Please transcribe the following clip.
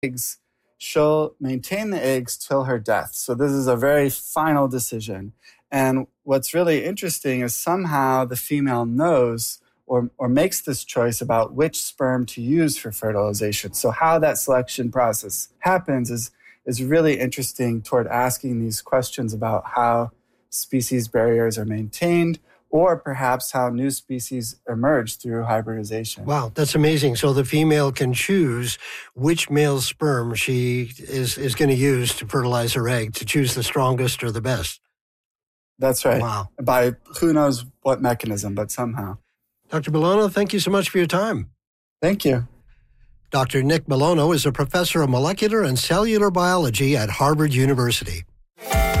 eggs, she'll maintain the eggs till her death. So this is a very final decision. And what's really interesting is somehow the female knows or makes this choice about which sperm to use for fertilization. So how that selection process happens is really interesting toward asking these questions about how species barriers are maintained, or perhaps how new species emerge through hybridization. Wow, that's amazing. So the female can choose which male sperm she is going to use to fertilize her egg, to choose the strongest or the best. That's right. Wow. By who knows what mechanism, but somehow. Dr. Milano, thank you so much for your time. Thank you. Dr. Nick Milano is a professor of molecular and cellular biology at Harvard University.